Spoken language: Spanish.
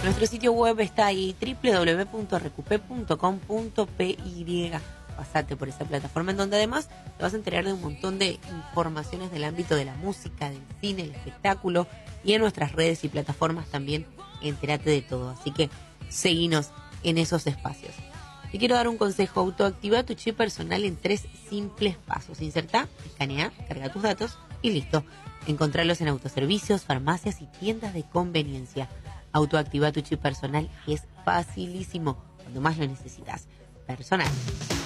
Nuestro sitio web está ahí, www.recupe.com.py. Pasate por esa plataforma en donde además te vas a enterar de un montón de informaciones del ámbito de la música, del cine, el espectáculo, y en nuestras redes y plataformas también entérate de todo. Así que seguinos en esos espacios. Te quiero dar un consejo: autoactiva tu chip personal en 3 simples pasos. Inserta, escanea, carga tus datos y listo. Encontrarlos en autoservicios, farmacias y tiendas de conveniencia. Autoactiva tu chip personal, es facilísimo cuando más lo necesitas. Personal.